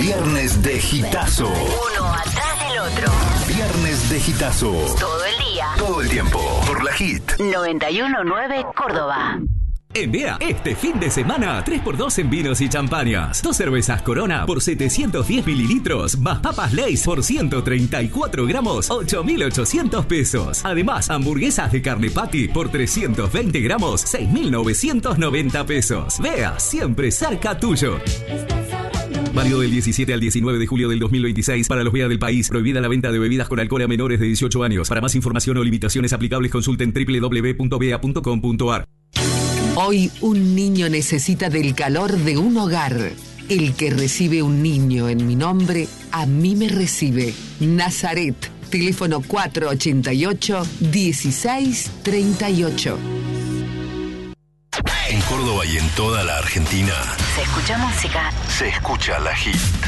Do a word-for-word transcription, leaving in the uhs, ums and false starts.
Viernes de Hitazo. Uno atrás del otro. Viernes de Hitazo. Todo el día. Todo el tiempo. Por la Hit. noventa y uno punto nueve Córdoba. En B E A, este fin de semana, tres por dos en vinos y champañas. Dos cervezas Corona por setecientos diez mililitros, más papas Lay's por ciento treinta y cuatro gramos, ocho mil ochocientos pesos. Además, hamburguesas de carne patty por trescientos veinte gramos, seis mil novecientos noventa pesos. B E A, siempre cerca tuyo. Válido del diecisiete al diecinueve de julio del dos mil veintiséis para los B E A del país. Prohibida la venta de bebidas con alcohol a menores de dieciocho años. Para más información o limitaciones aplicables, consulten doble u doble u doble u punto b e a punto com punto a r. Hoy un niño necesita del calor de un hogar. El que recibe un niño en mi nombre, a mí me recibe. Nazaret, teléfono cuatro ochenta y ocho, dieciséis treinta y ocho. En Córdoba y en toda la Argentina Se escucha música. se escucha la Hit.